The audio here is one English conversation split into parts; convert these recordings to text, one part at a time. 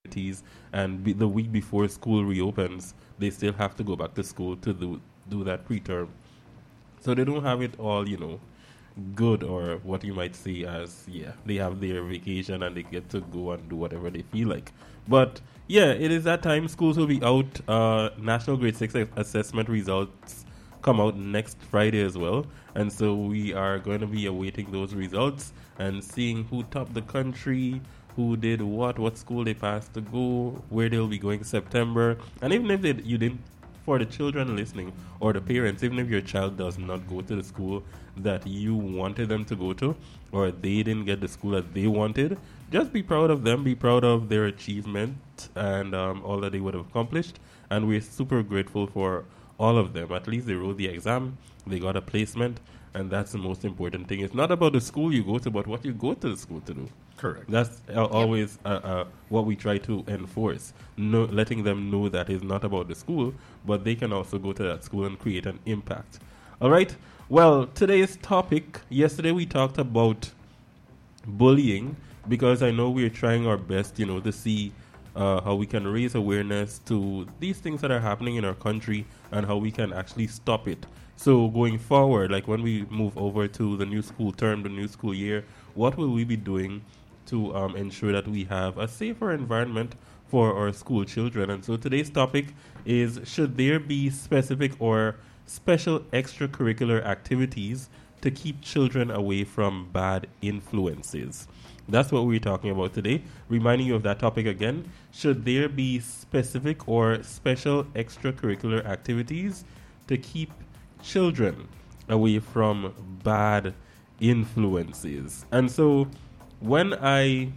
and the week before school reopens, they still have to go back to school to do that preterm. So they don't have it all, good, or what you might see as, yeah, they have their vacation and they get to go and do whatever they feel like. But yeah, it is that time. Schools will be out. National Grade 6 assessment results come out next Friday as well. And so we are going to be awaiting those results and seeing who topped the country, who did what school they passed to go, where they'll be going September. And even if you didn't, for the children listening or the parents, even if your child does not go to the school that you wanted them to go to, or they didn't get the school that they wanted, just be proud of them, be proud of their achievement and all that they would have accomplished. And we're super grateful for all of them. At least they wrote the exam, they got a placement, and that's the most important thing. It's not about the school you go to, but what you go to the school to do. Correct. That's always what we try to enforce, letting them know that it's not about the school, but they can also go to that school and create an impact. All right. Well, today's topic, yesterday we talked about bullying, because I know we're trying our best, to see how we can raise awareness to these things that are happening in our country and how we can actually stop it. So going forward, like when we move over to the new school term, the new school year, what will we be doing to ensure that we have a safer environment for our school children? And so today's topic is, should there be specific or special extracurricular activities to keep children away from bad influences? That's what we're talking about today. Reminding you of that topic again. Should there be specific or special extracurricular activities to keep children away from bad influences? And so when I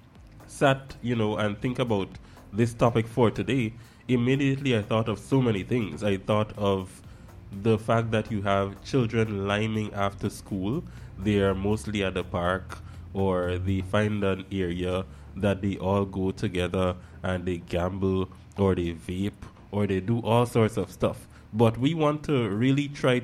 sat, and think about this topic for today, immediately I thought of so many things. I thought of the fact that you have children liming after school. They are mostly at the park, or they find an area that they all go together and they gamble or they vape or they do all sorts of stuff. But we want to really try